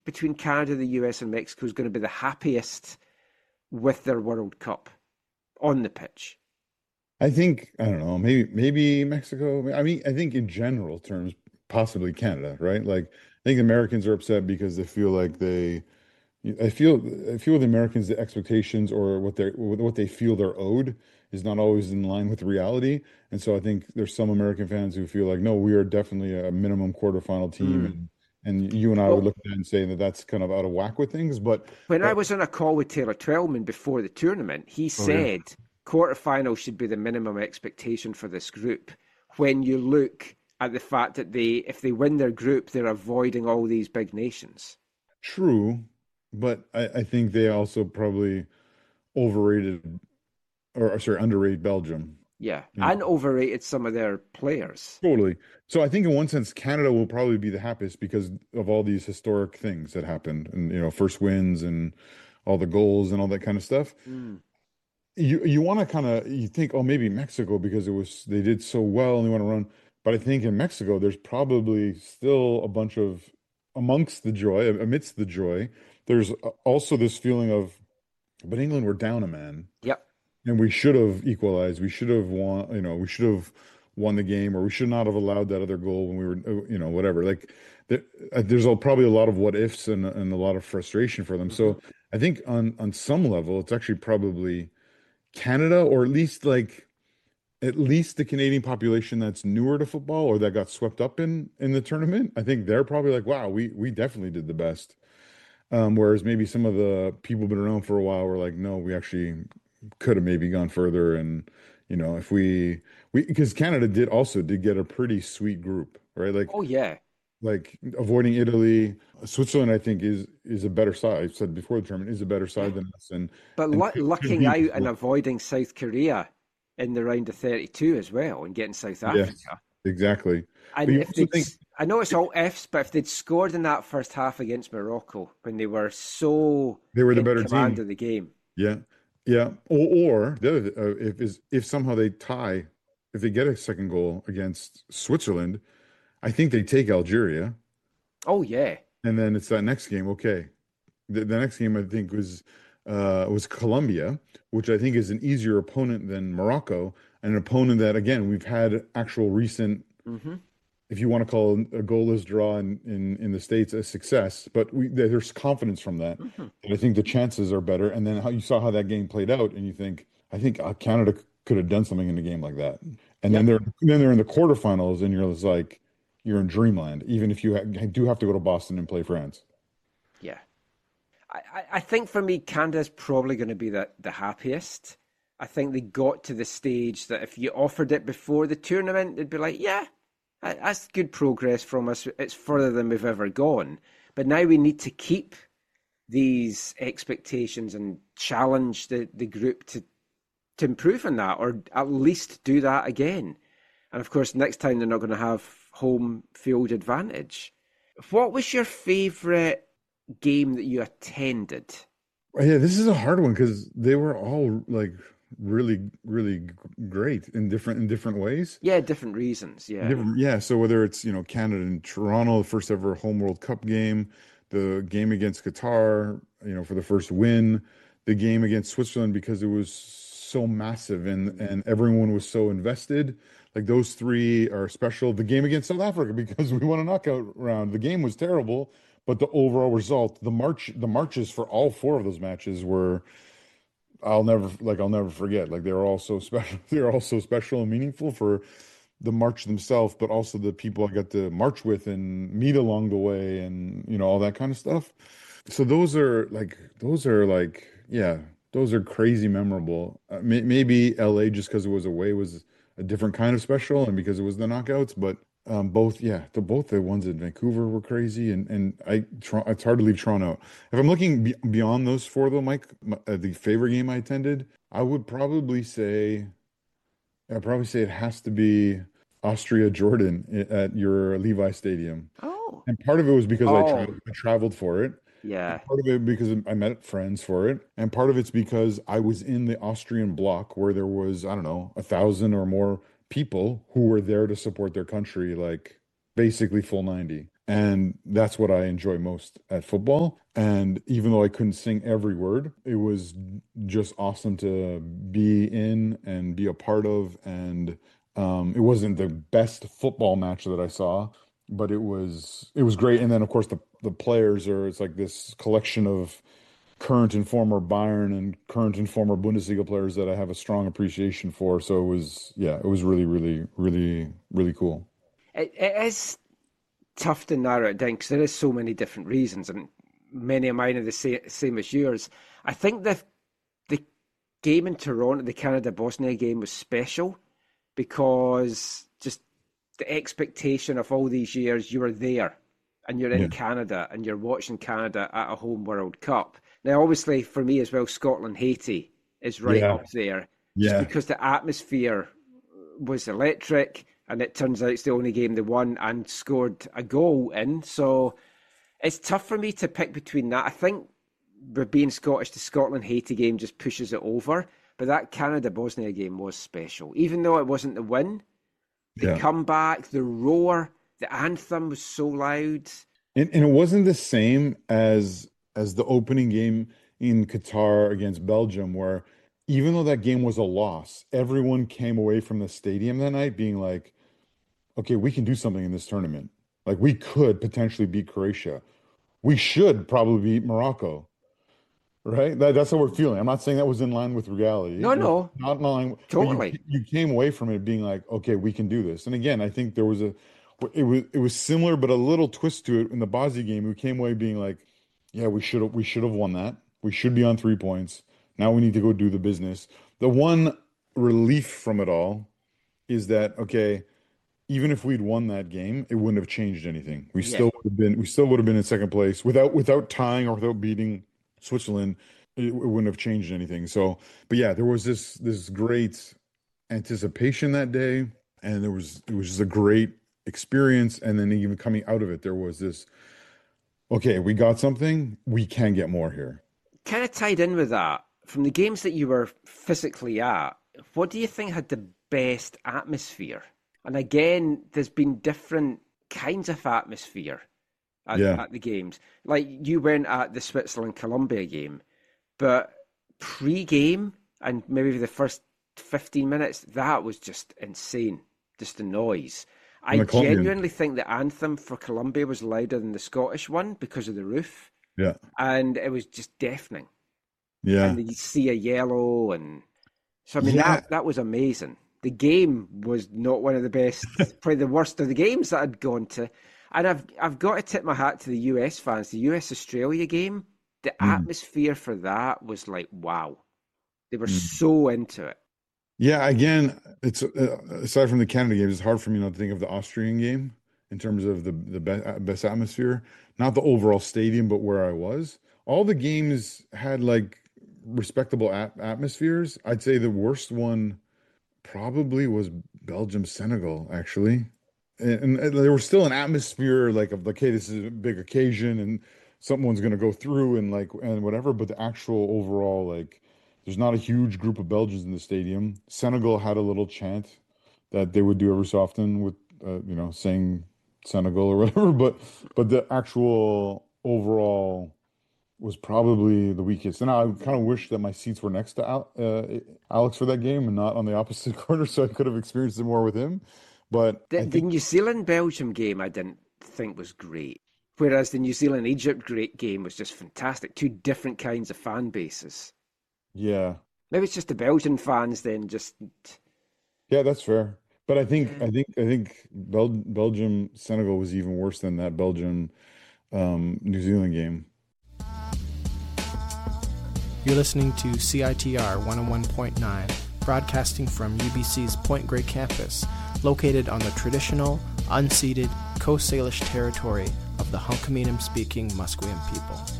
between Canada, the US, and Mexico is going to be the happiest with their World Cup on the pitch? I think, I don't know, maybe Mexico. I mean, I think in general terms, possibly Canada, right? Like I think Americans are upset because they feel like I feel the Americans, the expectations or what they feel they're owed is not always in line with reality. And so I think there's some American fans who feel like, no, we are definitely a minimum quarterfinal team, Mm. and you and I would Well, look at that and say that that's kind of out of whack with things. when I But was on a call with Taylor Twellman before the tournament, he oh yeah, said quarterfinals should be the minimum expectation for this group. When you look at the fact that if they win their group, they're avoiding all these big nations. true. But I think they also probably overrated or sorry, underrated Belgium. Yeah, You and know, overrated some of their players. totally. So I think in one sense, Canada will probably be the happiest because of all these historic things that happened and, first wins and all the goals and all that kind of stuff. Mm. You want to kind of, you think, oh, maybe Mexico because they did so well and they want to run. But I think in Mexico, there's probably still a bunch of, amidst the joy, there's also this feeling of, but England were down a man. Yep. And we should have equalized. We should have won, we should have won the game, or we should not have allowed that other goal when we were, whatever. Like there's probably a lot of what ifs and a lot of frustration for them. Hmm. So I think on some level, it's actually probably Canada, or at least the Canadian population that's newer to football or that got swept up in the tournament. I think they're probably like, wow, we definitely did the best. Whereas maybe some of the people been around for a while were like, no, we actually could have maybe gone further. And, if because Canada did get a pretty sweet group, right? Oh yeah, Like avoiding Italy, Switzerland, I think is a better side. I've said before the tournament is a better yeah. side than us, and But and could lucking be, out and avoiding South Korea in the round of 32 as well, and getting South yes, Africa. exactly. But And you if also they'd, think I know it's all ifs, but if they'd scored in that first half against Morocco when they were so they were the in better command team. of the game, Yeah, yeah. Or the other, if somehow they tie, if they get a second goal against Switzerland, I think they take Algeria, oh yeah, and then it's that next game. Okay, the next game I think was Colombia, which I think is an easier opponent than Morocco, and an opponent that again we've had actual recent, hmm if you want to call a goalless draw in the States a success, but there's confidence from that. hmm And I think the chances are better. And then how you saw how that game played out, and you think, I think Canada could have done something in a game like that. And then yep, they're in the quarterfinals, and you're just like, you're in dreamland, even if you do have to go to Boston and play France. yeah. I think for me, Canada's probably going to be the happiest. I think they got to the stage that if you offered it before the tournament, they'd be like, yeah, that's good progress from us. It's further than we've ever gone. But now we need to keep these expectations and challenge the group to improve on that, or at least do that again. And of course, next time they're not going to have home field advantage. What was your favourite game that you attended? Yeah, this is a hard one because they were all like really, really great in different ways. Yeah, different reasons. Yeah. Different, yeah. So whether it's, Canada and Toronto, the first ever home World Cup game, the game against Qatar, for the first win, the game against Switzerland because it was so massive and everyone was so invested. Like those three are special. The game against South Africa because we won a knockout round. The game was terrible, but the overall result, the marches for all four of those matches were I'll never forget. Like they were all so special. They were all so special and meaningful for the march themselves, but also the people I got to march with and meet along the way and all that kind of stuff. So those are like, yeah, those are crazy memorable. Maybe LA just because it was away was a different kind of special and because it was the knockouts, but both, yeah, both the ones in Vancouver were crazy and it's hard to leave Toronto out. If I'm looking be beyond those four though, Mike, the favorite game I attended, I would probably say. I'd probably say it has to be Austria Jordan at your Levi Stadium. Oh. And part of it was because Oh. I traveled for it. Yeah. And part of it because I met friends for it. And part of it's because I was in the Austrian bloc where there was, I don't know, 1,000 or more people who were there to support their country, like basically full 90. And that's what I enjoy most at football. And even though I couldn't sing every word, it was just awesome to be in and be a part of. And it wasn't the best football match that I saw, but it was great. And then of course the players are it's like this collection of current and former Bayern and current and former Bundesliga players that I have a strong appreciation for. So it was really, really, really, really cool. It is tough to narrow it down because there is so many different reasons, and many of mine are the same as yours. I think the game in Toronto, the Canada-Bosnia game, was special because just the expectation of all these years, you were there and you're in Yeah. Canada and you're watching Canada at a home World Cup. Now, obviously, for me as well, Scotland-Haiti is right Yeah. up there just Yeah. because the atmosphere was electric, and it turns out it's the only game they won and scored a goal in. So it's tough for me to pick between that. I think with being Scottish, the Scotland-Haiti game just pushes it over. But that Canada-Bosnia game was special. Even though it wasn't the win, the Yeah. comeback, the roar, the anthem was so loud. And it wasn't the same as the opening game in Qatar against Belgium, where even though that game was a loss, everyone came away from the stadium that night being like, okay, we can do something in this tournament. Like we could potentially beat Croatia. We should probably beat Morocco, right? That's how we're feeling. I'm not saying that was in line with reality. No, It was no, not in line, but totally. you came away from it being like, okay, we can do this. And again, I think there was it was similar, but a little twist to it in the Bosnia game. We came away being like, yeah, we should have won that. We should be on 3 points. Now we need to go do the business. The one relief from it all is that okay, even if we'd won that game, it wouldn't have changed anything. Yeah. We still would have been in second place without tying or without beating Switzerland. It wouldn't have changed anything. So, but yeah, there was this great anticipation that day, and it was just a great experience. And then even coming out of it, there was this, okay, we got something, we can get more here. Kind of tied in with that, from the games that you were physically at, what do you think had the best atmosphere? And again, there's been different kinds of atmosphere Yeah. at the games. Like you went at the Switzerland Colombia game, but pre-game and maybe the first 15 minutes, that was just insane. Just the noise. I And the Colombian. genuinely think the anthem for Colombia was louder than the Scottish one because of the roof, Yeah. and it was just deafening. Yeah. And the sea of yellow, and so I mean Yeah. that was amazing. The game was not one of the best, probably the worst of the games that I'd gone to. And I've got to tip my hat to the US fans. The US Australia game, the Mm. atmosphere for that was like wow. They were Mm. so into it. Yeah, again, it's aside from the Canada game, it's hard for me not to think of the Austrian game in terms of the best atmosphere, not the overall stadium, but where I was. All the games had like respectable atmospheres. I'd say the worst one probably was Belgium Senegal, actually. And there was still an atmosphere like of like, hey, this is a big occasion and someone's gonna go through and like and whatever, but the actual overall like there's not a huge group of Belgians in the stadium. Senegal had a little chant that they would do every so often with saying Senegal or whatever, but the actual overall was probably the weakest. And I kind of wish that my seats were next to Alex for that game and not on the opposite corner, so I could have experienced it more with him. But I The think, New Zealand Belgium game I didn't think was great. Whereas the New Zealand Egypt great game was just fantastic. Two different kinds of fan bases. yeah, Maybe it's just the Belgian fans then just yeah, that's fair. But I think yeah. I think Belgium Senegal was even worse than that Belgium New Zealand game. You're listening to CITR 101.9, broadcasting from UBC's Point Grey campus, located on the traditional, unceded Coast Salish territory of the Hunkaminam-speaking Musqueam people.